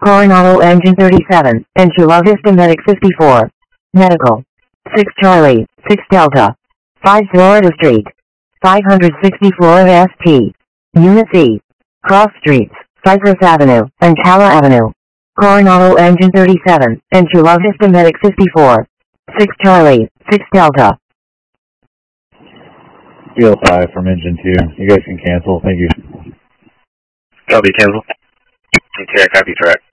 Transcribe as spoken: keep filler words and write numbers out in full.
Coronado Engine thirty-seven, and Chula Vista Medic fifty-four. Medical. six Charlie, six Delta. five Florida Street. five sixty Florida S T. Unit C. Cross Streets, Cypress Avenue, and Cala Avenue. Coronado Engine thirty-seven, and Chula Vista Medic fifty-four. six Charlie, six Delta. Field five from Engine two. You guys can cancel. Thank you. Copy, cancel. Okay, copy track.